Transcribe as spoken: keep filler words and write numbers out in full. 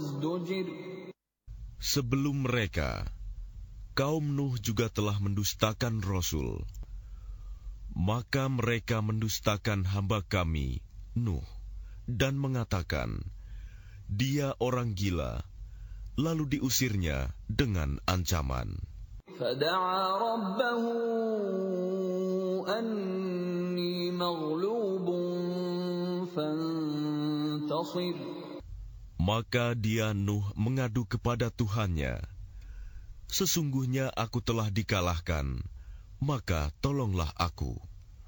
ازدجر. Sebelum mereka, kaum Nuh juga telah mendustakan Rasul. Maka mereka mendustakan hamba kami, Nuh, dan mengatakan, dia orang gila, lalu diusirnya dengan ancaman. فدعا ربه أني مغلوب فانتصر. Maka dia Nuh mengadu kepada Tuhannya, sesungguhnya aku telah dikalahkan, maka tolonglah aku.